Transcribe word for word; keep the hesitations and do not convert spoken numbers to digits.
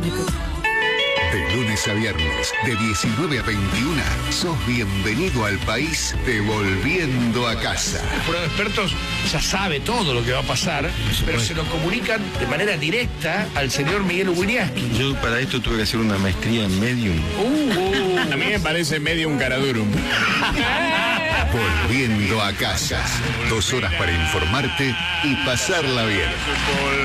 De lunes a viernes, de diecinueve a veintiuna, sos bienvenido al país de Volviendo a Casa. El jurado de expertos ya sabe todo lo que va a pasar, pero se lo comunican de manera directa al señor Miguel Uguiniaski. Yo para esto tuve que hacer una maestría en medium. Uh, uh. A mí me parece medio un caradurum. Volviendo a Casa. Dos horas para informarte y pasarla bien.